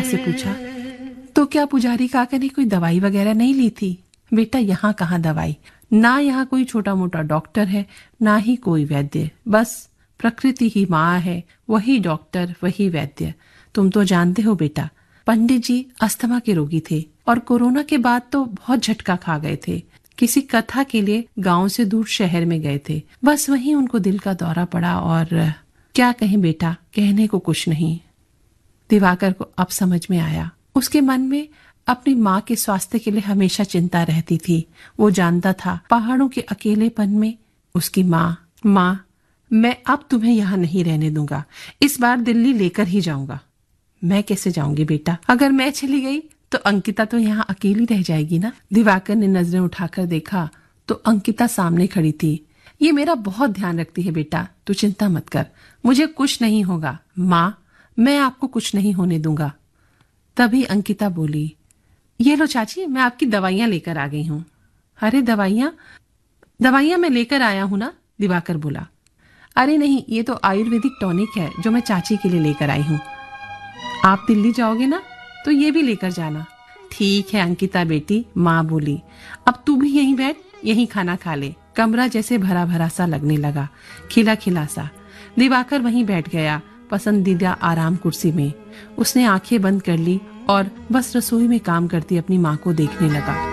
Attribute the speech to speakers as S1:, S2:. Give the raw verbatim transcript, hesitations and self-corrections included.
S1: माँ से पूछा, तो क्या पुजारी काका ने कोई दवाई वगैरह नहीं ली थी? बेटा, यहाँ कहाँ दवाई, ना यहाँ कोई छोटा मोटा डॉक्टर है, ना ही कोई वैद्य। बस प्रकृति ही माँ है, वही डॉक्टर वही वैद्य। तुम तो जानते हो बेटा, पंडित जी अस्थमा के रोगी थे और कोरोना के बाद तो बहुत झटका खा गए थे। किसी कथा के लिए गांव से दूर शहर में गए थे, बस वहीं उनको दिल का दौरा पड़ा और क्या कहें बेटा, कहने को कुछ नहीं। दिवाकर को अब समझ में आया, उसके मन में अपनी माँ के स्वास्थ्य के लिए हमेशा चिंता रहती थी। वो जानता था पहाड़ों के अकेलेपन में उसकी माँ, माँ मैं अब तुम्हें यहाँ नहीं रहने दूंगा, इस बार दिल्ली लेकर ही जाऊंगा। मैं कैसे जाऊंगी बेटा, अगर मैं चली गई तो अंकिता तो यहाँ अकेली रह जाएगी ना। दिवाकर ने नजरें उठाकर देखा तो अंकिता सामने खड़ी थी। ये मेरा बहुत ध्यान रखती है बेटा, तू चिंता मत कर, मुझे कुछ नहीं होगा। माँ, मैं आपको कुछ नहीं होने दूंगा। तभी अंकिता बोली, ये लो चाची, मैं आपकी दवाइयां लेकर आ गई हूँ। अरे दवाइयां दवाइयां मैं लेकर आया हूँ ना, दिवाकर बोला। अरे नहीं, ये तो आयुर्वेदिक टॉनिक है जो मैं चाची के लिए लेकर आई हूँ। आप दिल्ली जाओगे ना तो ये भी लेकर जाना। ठीक है अंकिता बेटी, माँ बोली। अब तू भी यहीं बैठ, यहीं खाना खा ले। कमरा जैसे भरा भरा सा लगने लगा, खिला खिला सा। दिवाकर वहीं बैठ गया, पसंदीदा आराम कुर्सी में। उसने आंखें बंद कर ली और बस रसोई में काम करती अपनी माँ को देखने लगा।